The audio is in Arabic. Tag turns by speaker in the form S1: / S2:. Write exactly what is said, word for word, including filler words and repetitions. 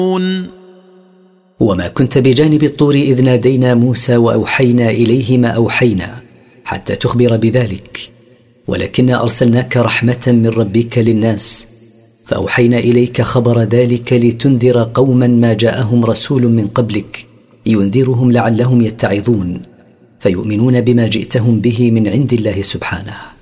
S1: وما كنت بجانب الطور إذ نادينا موسى وأوحينا إليه ما أوحينا حتى تخبر بذلك، ولكن أرسلناك رحمة من ربك للناس، فأوحينا إليك خبر ذلك لتنذر قوما ما جاءهم رسول من قبلك ينذرهم لعلهم يتعظون فيؤمنون بما جئتهم به من عند الله سبحانه.